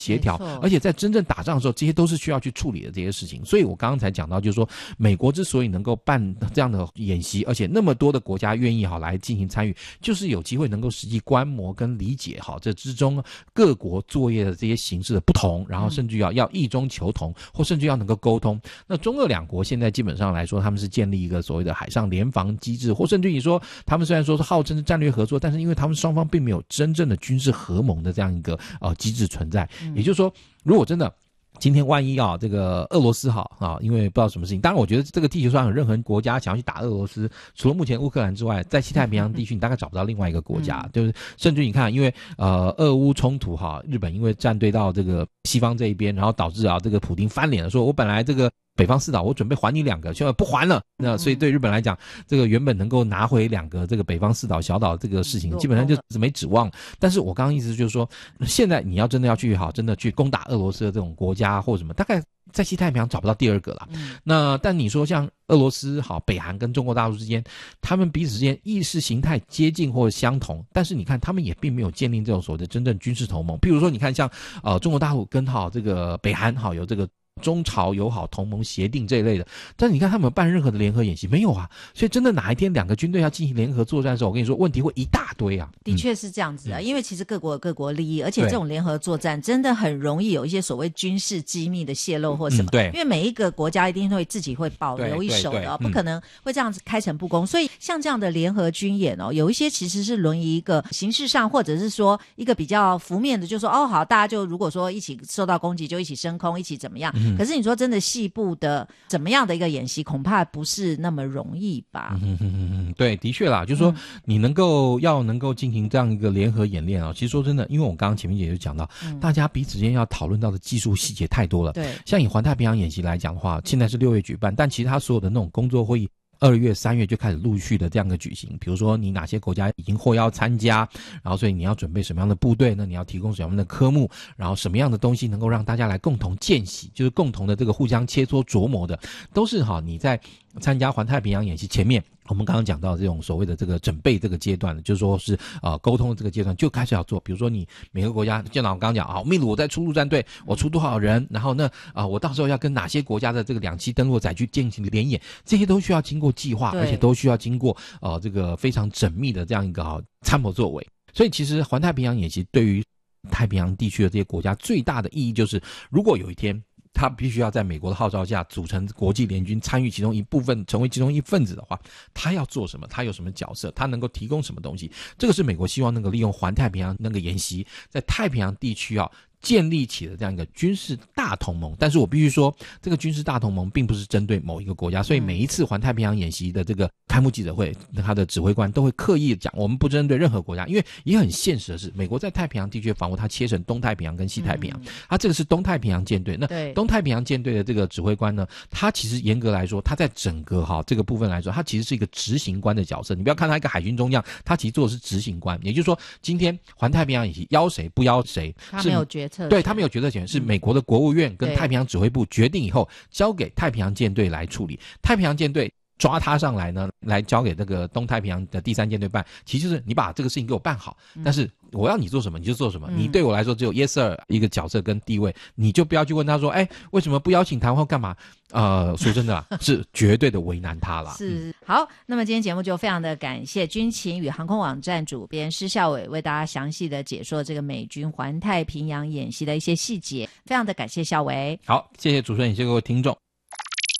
协调，而且在真正打仗的时候，这些都是需要去处理的这些事情。所以我刚刚才讲到，就是说美国之所以能够办这样的演习，而且那么多的国家愿意来进行参与，就是有机会能够实际观摩跟理解这之中各国作业的这些形式的不同，然后甚至要异中求同，或甚至要能够沟通。那中俄两国现在基本上来说，他们是建立一个所谓的海上联防机制，或甚至于说他们虽然说是号称是战略合作，但是因为他们双方并没有真正的军事合盟的这样一个机制存在。也就是说，如果真的今天万一这个俄罗斯因为不知道什么事情，当然我觉得这个地球上有任何国家想要去打俄罗斯，除了目前乌克兰之外，在西太平洋地区你大概找不到另外一个国家，就是甚至你看，因为俄乌冲突日本因为站队到这个西方这一边，然后导致这个普丁翻脸了，说我本来这个北方四岛我准备还你2个，现在不还了。那所以对日本来讲，这个原本能够拿回2个这个北方四岛小岛这个事情，基本上就是没指望。但是我刚刚意思就是说，现在你要真的要去真的去攻打俄罗斯的这种国家或什么，大概在西太平洋找不到第2个了。那但你说像俄罗斯北韩跟中国大陆之间，他们彼此之间意识形态接近或者相同，但是你看他们也并没有建立这种所谓的真正军事同盟。譬如说你看像中国大陆跟这个北韩有这个中朝友好同盟协定这一类的，但是你看他们有办任何的联合演习没有啊？所以真的哪一天2个军队要进行联合作战的时候，我跟你说问题会一大堆啊。 的确是这样子因为其实各国有各国利益，而且这种联合作战真的很容易有一些所谓军事机密的泄露或什么。对，因为每一个国家一定会自己会保留一手的不可能会这样子开诚布公。所以像这样的联合军演有一些其实是沦于一个形式上，或者是说一个比较浮面的，就是说好，大家就如果说一起受到攻击就一起升空，一起怎么样。可是你说真的细部的怎么样的一个演习，恐怕不是那么容易吧。 对，的确啦，就是说你能够进行这样一个联合演练其实说真的，因为我刚刚前面也有讲到，大家彼此间要讨论到的技术细节太多了。对，像以环太平洋演习来讲的话，现在是6月举办，但其实他所有的那种工作会议2月3月就开始陆续的这样的举行。比如说你哪些国家已经获邀参加，然后所以你要准备什么样的部队呢？你要提供什么样的科目，然后什么样的东西能够让大家来共同见习，就是共同的这个互相切磋琢磨的，都是你在参加环太平洋演习前面我们刚刚讲到这种所谓的这个准备这个阶段的，就是说是沟通的这个阶段就开始要做。比如说你每个国家，就像我刚刚讲秘鲁我在出陆战队，我出多少人，然后呢我到时候要跟哪些国家的这个2栖登陆载具进行联演，这些都需要经过计划，而且都需要经过这个非常缜密的这样一个参谋作为。所以其实环太平洋演习对于太平洋地区的这些国家最大的意义就是，如果有一天他必须要在美国的号召下组成国际联军，参与其中一部分，成为其中一份子的话，他要做什么，他有什么角色，他能够提供什么东西，这个是美国希望能够利用环太平洋那个演习在太平洋地区建立起了这样一个军事大同盟。但是我必须说，这个军事大同盟并不是针对某一个国家，所以每一次环太平洋演习的这个开幕记者会，他的指挥官都会刻意讲，我们不针对任何国家，因为也很现实的是，美国在太平洋地区的防务，它切成东太平洋跟西太平洋，它这个是东太平洋舰队。那东太平洋舰队的这个指挥官呢，他其实严格来说，他在整个这个部分来说，他其实是一个执行官的角色。你不要看他一个海军中将，他其实做的是执行官。也就是说，今天环太平洋演习邀谁不邀谁， 他没有决策。 对，他没有决策权，是美国的国务院跟太平洋指挥部决定以后，交给太平洋舰队来处理。太平洋舰队抓他上来呢，来交给那个东太平洋的第3舰队办，其实就是你把这个事情给我办好，但是我要你做什么你就做什么，你对我来说只有 yes sir 一个角色跟地位，你就不要去问他说为什么不邀请谈话干嘛。说真的啦，是绝对的为难他啦。 是，好，那么今天节目就非常的感谢军情与航空网站主编施孝瑋为大家详细的解说这个美军环太平洋演习的一些细节，非常的感谢孝瑋。 好，谢谢主持人，也谢谢各位听众。